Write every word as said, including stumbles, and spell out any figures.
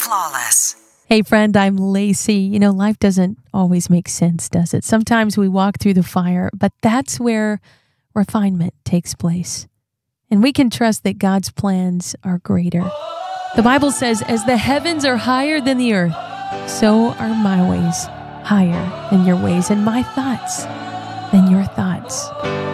Flawless. Hey friend, I'm Lacey. You know, life doesn't always make sense, does it? Sometimes we walk through the fire, but that's where refinement takes place. And we can trust that God's plans are greater. The Bible says, as the heavens are higher than the earth, so are my ways higher than your ways, and my thoughts than your thoughts.